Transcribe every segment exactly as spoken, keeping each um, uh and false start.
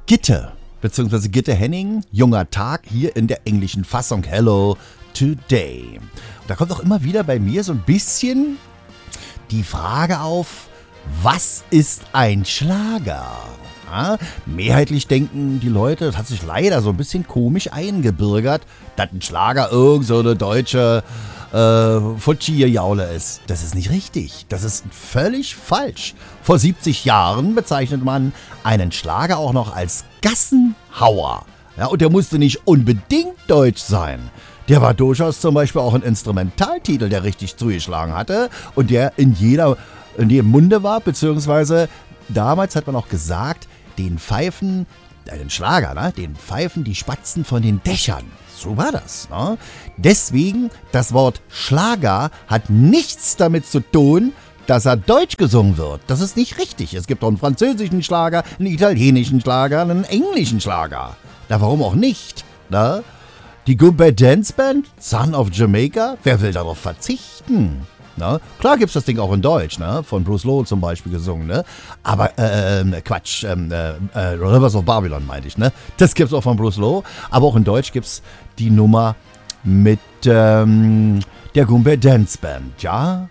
Gitte, beziehungsweise Gitte Henning, Junger Tag, hier in der englischen Fassung Hello Today. Da kommt auch immer wieder bei mir so ein bisschen die Frage auf, was ist ein Schlager? Ja, mehrheitlich denken die Leute, das hat sich leider so ein bisschen komisch eingebürgert, dass ein Schlager irgend so eine deutsche äh, Futschi-Jaule ist. Das ist nicht richtig. Das ist völlig falsch. Vor siebzig Jahren bezeichnet man einen Schlager auch noch als Gassenhauer. Ja, und der musste nicht unbedingt deutsch sein. Der war durchaus zum Beispiel auch ein Instrumentaltitel, der richtig zugeschlagen hatte und der in jeder, in jedem Munde war, beziehungsweise damals hat man auch gesagt, den Pfeifen, äh, den Schlager, ne? Den Pfeifen die Spatzen von den Dächern. So war das. Ne? Deswegen, das Wort Schlager hat nichts damit zu tun, dass er deutsch gesungen wird. Das ist nicht richtig. Es gibt auch einen französischen Schlager, einen italienischen Schlager, einen englischen Schlager. Na, warum auch nicht? Ne? Die Goombay Dance Band, Son of Jamaica, wer will darauf verzichten? Na, klar gibt's das Ding auch in Deutsch, ne? Von Bruce Lowe zum Beispiel gesungen, ne? Aber, äh, äh Quatsch, äh, äh, Rivers of Babylon meinte ich, ne? Das gibt's auch von Bruce Lowe, aber auch in Deutsch gibt's die Nummer mit ähm, der Goombay Dance Band, ja?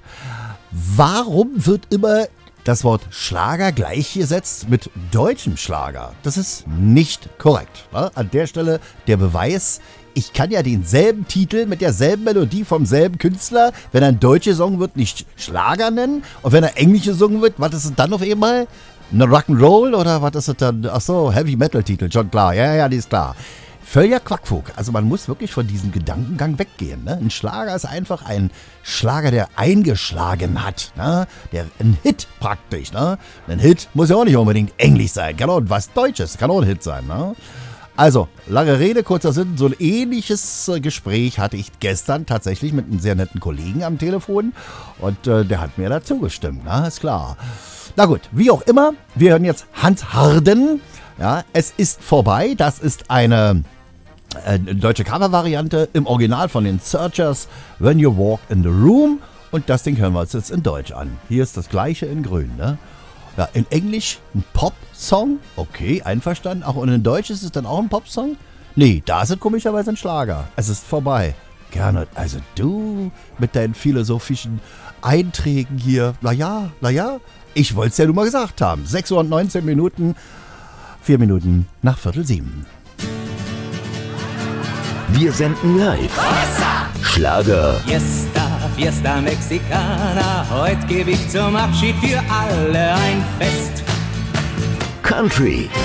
Warum wird immer das Wort Schlager gleichgesetzt mit deutschem Schlager? Das ist nicht korrekt. Ne? An der Stelle der Beweis, ich kann ja denselben Titel mit derselben Melodie vom selben Künstler, wenn er ein Deutsch gesungen wird, nicht Schlager nennen. Und wenn er Englisch gesungen wird, was ist es dann auf einmal? Eine Rock'n'Roll oder was ist es dann? Ach so, Heavy Metal Titel, schon klar. Ja, ja, die ist klar. Völliger Quackfug. Also man muss wirklich von diesem Gedankengang weggehen. Ne? Ein Schlager ist einfach ein Schlager, der eingeschlagen hat. Ne? Der, ein Hit praktisch. Ne? Ein Hit muss ja auch nicht unbedingt Englisch sein. Kann auch was Deutsches, kann auch ein Hit sein. Ne? Also, lange Rede, kurzer Sinn, so ein ähnliches äh, Gespräch hatte ich gestern tatsächlich mit einem sehr netten Kollegen am Telefon und äh, der hat mir dazu gestimmt, na, ist klar. Na gut, wie auch immer, wir hören jetzt Hans Harden, ja, es ist vorbei, das ist eine äh, deutsche Covervariante im Original von den Searchers, When You Walk in the Room und das Ding hören wir uns jetzt in Deutsch an. Hier ist das gleiche in grün, ne? Ja, in Englisch ein Pop-Song, okay, einverstanden. Auch und in Deutsch ist es dann auch ein Pop-Song? Nee, da ist es komischerweise ein Schlager. Es ist vorbei. Gerne, also du mit deinen philosophischen Einträgen hier. Naja, naja, ich wollte es ja nun mal gesagt haben. sechs Uhr und neunzehn Minuten, vier Minuten nach Viertel sieben. Wir senden live. Schlager. Fiesta, Fiesta Mexicana, heute gebe ich zum Abschied für alle ein Fest. Country.